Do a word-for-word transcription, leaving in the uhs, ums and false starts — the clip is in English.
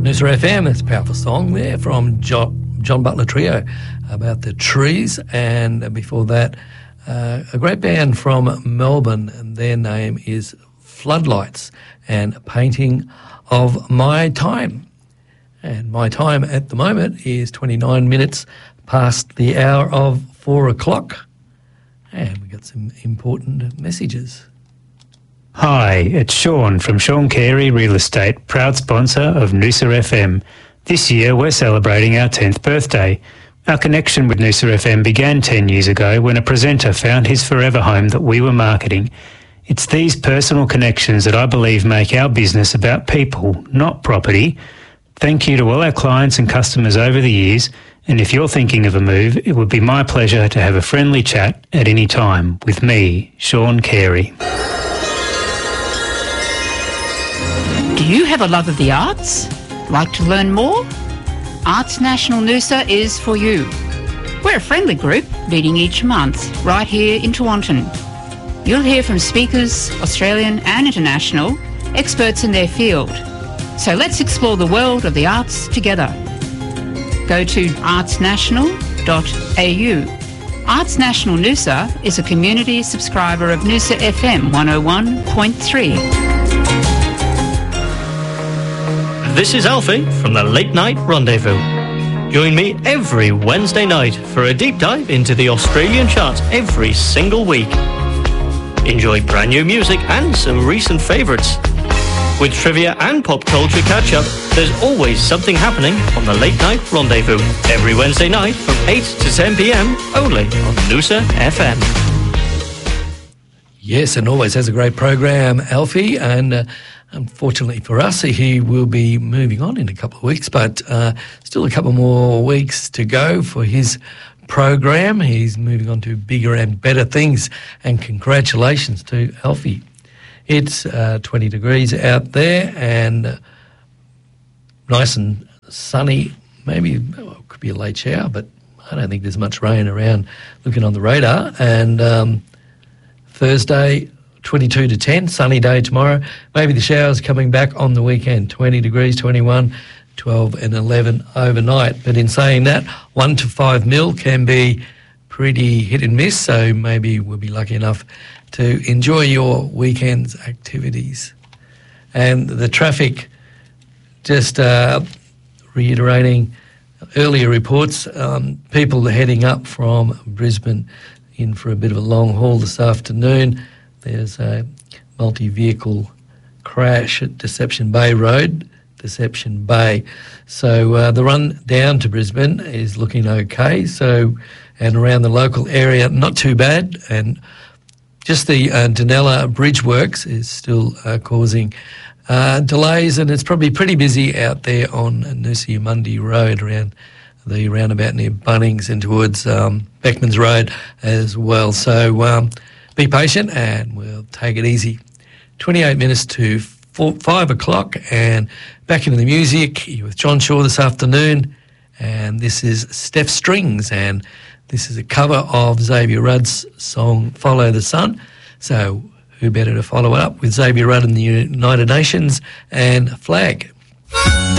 Noosa F M. That's a powerful song there from John, John Butler Trio about the trees. And before that, uh, a great band from Melbourne, and their name is Floodlights, and Painting of My Time. And my time at the moment is twenty-nine minutes past the hour of four o'clock. And we got some important messages. Hi, it's Sean from Sean Carey Real Estate, proud sponsor of Noosa F M. This year we're celebrating our tenth birthday. Our connection with Noosa F M began ten years ago when a presenter found his forever home that we were marketing. It's these personal connections that I believe make our business about people, not property. Thank you to all our clients and customers over the years, and if you're thinking of a move, it would be my pleasure to have a friendly chat at any time with me, Sean Carey. Do you have a love of the arts? Like to learn more? Arts National Noosa is for you. We're a friendly group meeting each month right here in Tewantin. You'll hear from speakers, Australian and international, experts in their field. So let's explore the world of the arts together. Go to arts national dot a u. Arts National Noosa is a community subscriber of Noosa F M one oh one point three. This is Alfie from the Late Night Rendezvous. Join me every Wednesday night for a deep dive into the Australian charts every single week. Enjoy brand new music and some recent favourites. With trivia and pop culture catch-up, there's always something happening on the Late Night Rendezvous. Every Wednesday night from eight to ten p.m, only on Noosa F M. Yes, and always has a great program, Alfie, and uh, unfortunately for us, he will be moving on in a couple of weeks, but uh, still a couple more weeks to go for his program. He's moving on to bigger and better things, and congratulations to Alfie. It's uh, twenty degrees out there and uh, nice and sunny. Maybe well, it could be a late shower, but I don't think there's much rain around looking on the radar. And um, Thursday, twenty-two to ten, sunny day tomorrow. Maybe the showers coming back on the weekend, twenty degrees, twenty-one, twelve and eleven overnight. But in saying that, one to five mil can be pretty hit and miss, so maybe we'll be lucky enough to enjoy your weekend's activities. And the traffic, just uh, reiterating earlier reports, um, people heading up from Brisbane in for a bit of a long haul this afternoon. There's a multi-vehicle crash at Deception Bay Road, Deception Bay. So uh, the run down to Brisbane is looking okay. So, and around the local area, not too bad. And just the uh, Dunella Bridge Works is still uh, causing uh, delays, and it's probably pretty busy out there on Noosa Mundi Road around the roundabout near Bunnings and towards um, Beckmans Road as well. So um, be patient and we'll take it easy. twenty-eight minutes to four, five o'clock, and back into the music. You're with John Shaw this afternoon, and this is Steph Strings, and this is a cover of Xavier Rudd's song Follow the Sun. So who better to follow it up with Xavier Rudd and the United Nations and Flag.